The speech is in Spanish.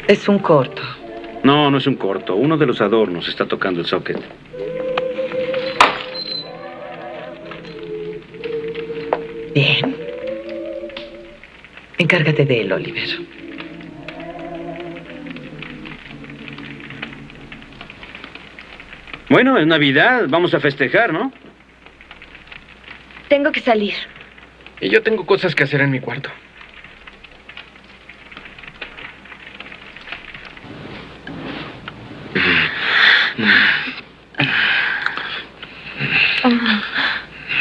Es un corto. No, no es un corto. Uno de los adornos está tocando el socket. Bien. Encárgate de él, Oliver. Bueno, es Navidad. Vamos a festejar, ¿no? Tengo que salir. Y yo tengo cosas que hacer en mi cuarto.